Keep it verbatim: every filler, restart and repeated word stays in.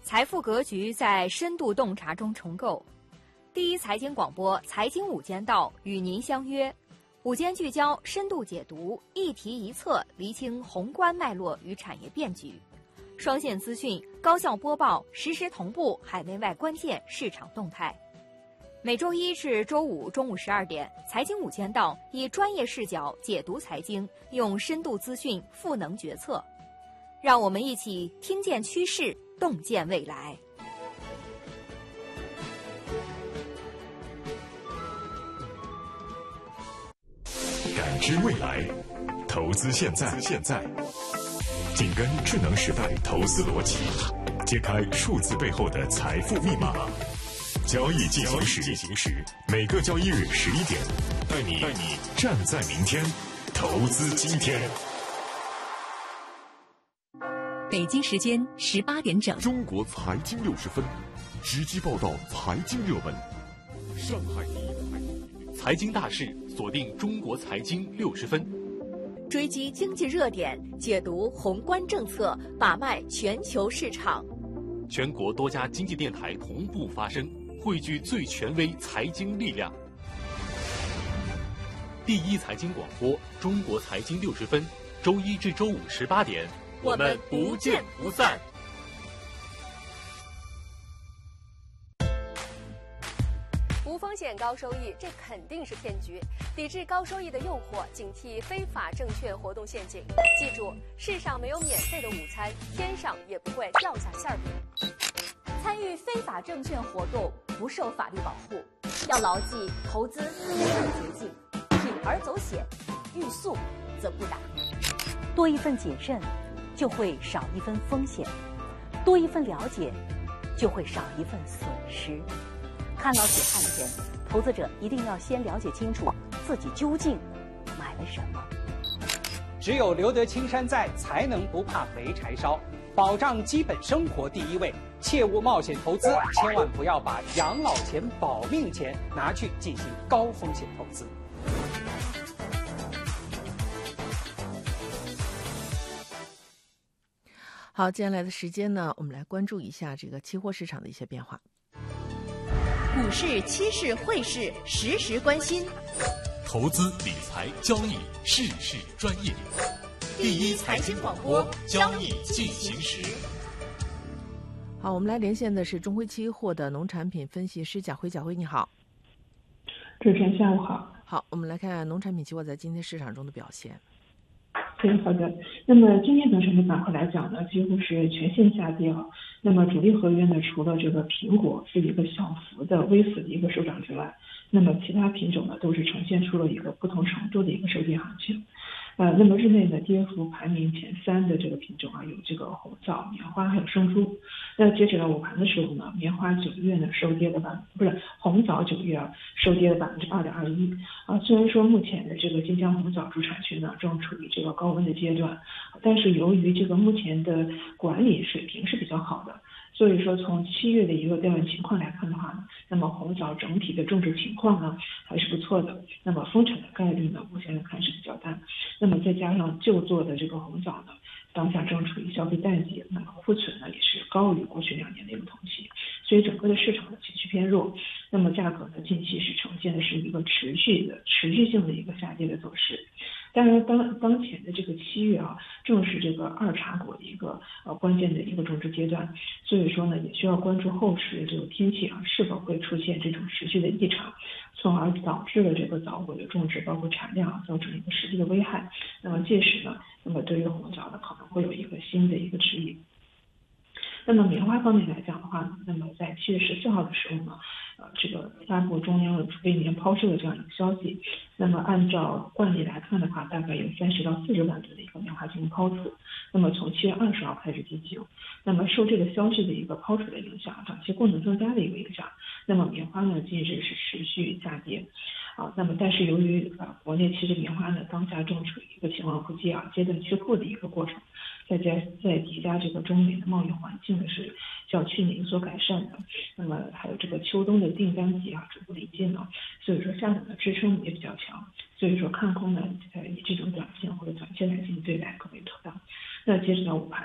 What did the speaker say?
财富格局在深度洞察中重构。第一财经广播财经午间道与您相约，午间聚焦，深度解读，一题一策，厘清宏观脉络与产业变局。双线资讯，高效播报，实时同步海内外关键市场动态。每周一至周五中午十二点，财经午间道以专业视角解读财经，用深度资讯赋能决策。让我们一起听见趋势，洞见未来。 感知未来，投资现在。现在，紧跟智能时代投资逻辑，揭开数字背后的财富密码。交易进行时，进行时，每个交易日十一点，带你带你站在明天，投资今天。 北京时间十八点整， 中国财经六十分，直击报道财经热门。上海第一财经大事，锁定中国财经六十分， 追击经济热点，解读宏观政策，把脉全球市场。 全国多家经济电台同步发声，汇聚最权威财经力量。第一财经广播，中国财经六十分，周一至周五十八点。我们不见不散。 无风险高收益，这肯定是骗局。抵制高收益的诱惑，警惕非法证券活动陷阱。记住，世上没有免费的午餐，天上也不会掉下馅饼。 参与非法证券活动不受法律保护，要牢记投资没有捷径，铤而走险，欲速则不达。多一份谨慎，就会少一分风险；多一份了解，就会少一份损失。看牢解看前，投资者一定要先了解清楚自己究竟买了什么。 只有留得青山在，才能不怕没柴烧。保障基本生活第一位，切勿冒险投资，千万不要把养老钱、保命钱拿去进行高风险投资。 好，接下来的时间呢，我们来关注一下这个期货市场的一些变化。 股市、期市、汇市实时关心， 投资理财交易事事专业。第一财经广播，交易进行时。 好，我们来连线的是中辉期货的农产品分析师贾辉。贾辉你好。 主持人下午好。 好，我们来看农产品期货在今天市场中的表现。 嗯，好的。那么今天农产品板块来讲呢，几乎是全线下跌啊。那么主力合约呢，除了这个苹果是一个小幅的微幅的一个收涨之外，那么其他品种呢都是呈现出了一个不同程度的一个收跌行情。呃，那么日内呢，跌幅排名前三的这个品种啊，有这个红枣、棉花还有生猪。那截止到午盘的时候呢，棉花九月呢收跌了百不是红枣九月啊收跌了百分之二点二一啊。虽然说目前的这个新疆红枣主产区呢正处于这个高温的阶段，但是由于这个目前的管理水平是比较好的。所以说，从七月的一个调研情况来看的话呢，那么红枣整体的种植情况呢还是不错的。那么丰产的概率呢，目前来看是比较大。那么再加上旧作的这个红枣呢，当下正处于消费淡季，那么库存呢也是高于过去两年的一个同期，所以整个的市场的情绪偏弱。那么价格呢，近期是呈现的是一个持续的、持续性的一个下跌的走势。当然当当前的这个七月啊，正是这个二茶果的一个呃关键的一个种植阶段，所以说呢，也需要关注后市这个天气啊是否会出现这种持续的异常，从而导致了这个枣果的种植包括产量啊造成一个实际的危害。那么届时呢，那么对于红枣呢可能会有一个新的一个指引。那么棉花方面来讲的话，那么在七月十四号的时候呢，呃，这个发布中央储备年抛售的这样一个消息。那么按照惯例来看的话，大概有三十到四十万吨的一个棉花进行抛出。那么从七月二十号开始进行。那么受这个消息的一个抛出的影响，短期供能增加的一个影响，那么棉花呢近日是持续下跌。啊，那么但是由于啊国内其实棉花呢当下正处于一个情况不济啊阶段缺库的一个过程，再加再叠加这个中美的贸易环境呢是较去年有所改善的，那么还有这个秋冬的订单季啊逐步临近了，所以说下档的支撑也比较强，所以说看空呢在以这种短线或者短线来进行对待更为妥当。那截止到午盘